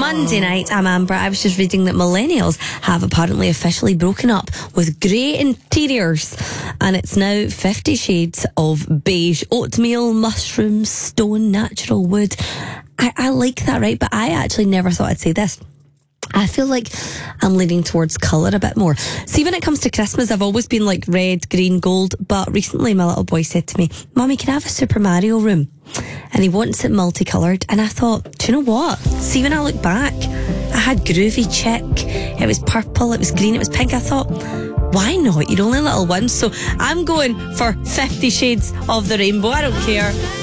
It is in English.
Monday night, I'm Amber. I was just reading that millennials have apparently officially broken up with grey interiors, and it's now 50 shades of beige: oatmeal, mushrooms, stone, natural wood. I like that, right? But I actually never thought I'd say this. I feel like I'm leaning towards colour a bit more. See, when it comes to Christmas, I've always been like red, green, gold. But recently my little boy said to me, "Mummy, can I have a Super Mario room?" And he wants it multicoloured. And I thought, do you know what? See, when I look back, I had groovy chick. It was purple, it was green, it was pink. I thought, why not? You're only little one. So I'm going for 50 shades of the rainbow. I don't care.